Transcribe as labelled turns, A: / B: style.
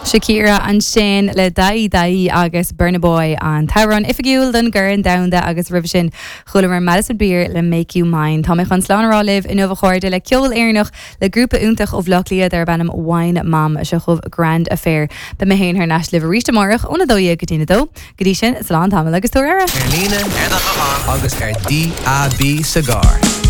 A: Shakira an sin le daí agus Burna Boy an Tyrone Ifigiúil den Gurn Downda agus Rivision Chulamar Madison Beer le Make You Mine. Tá mé chun slánará liv in Nova Chorda le ceol éarnach le grúpa úntach ó bhlachlia ar bannam Wine Mam a chumh Grand Affair. Be mé héin ar nas liv ríiste marach óna dóia gotína dó. Godí sin is lán tamil agus tóra.
B: Erlína, agus DAB Cigar.